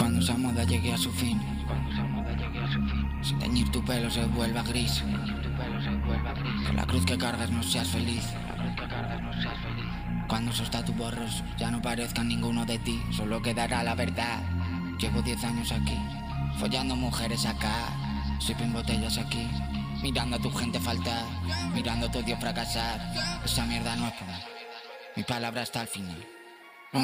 Cuando esa moda llegue a su fin, sin teñir tu pelo se vuelva gris, que la cruz que cargas no seas feliz. Cuando esos tatuborros ya no parezcan ninguno de ti, solo quedará la verdad. Llevo 10 años aquí, follando mujeres acá, sipping botellas aquí, mirando a tu gente faltar, mirando a tu odio fracasar. Esa mierda no es por mí, mi palabra está al final.